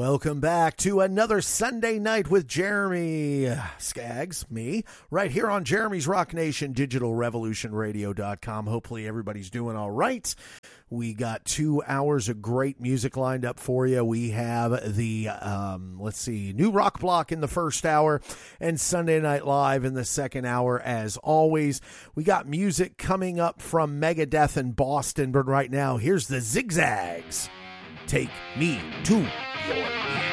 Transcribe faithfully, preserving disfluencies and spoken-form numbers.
Welcome back to another Sunday night with Jeremy Skaggs, me, right here on Jeremy's Rock Nation, digital revolution radio dot com. Hopefully everybody's doing all right. We got two hours of great music lined up for you. We have the, um, let's see, New Rock Block in the first hour and Sunday Night Live in the second hour. As always, we got music coming up from Megadeth in Boston, but right now, here's the Zigzags. Take me to your